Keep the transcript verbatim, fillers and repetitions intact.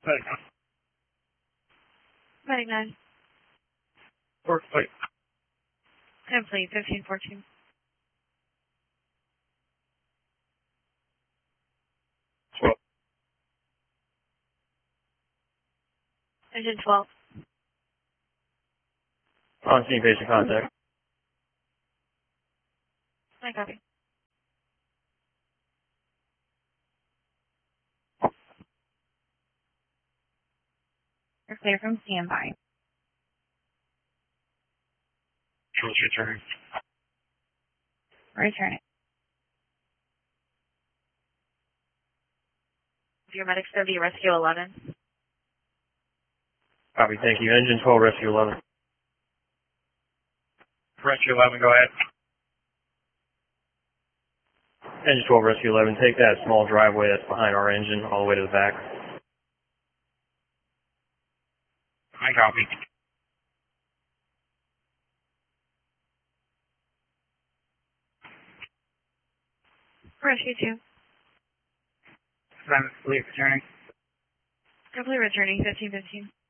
Medic Medic nine. Work plate. Complete, fifteen fourteen. twelve. Engine twelve. On scene patient contact. I copy. You're clear from standby. Control's returning. Returning. Your medics go to rescue eleven. Copy, thank you. Engine twelve, rescue eleven. Rescue eleven, go ahead. Engine twelve, rescue eleven, take that small driveway that's behind our engine all the way to the back. I copy. Rescue two. Silent, complete, returning. Complete returning, fifteen fifteen.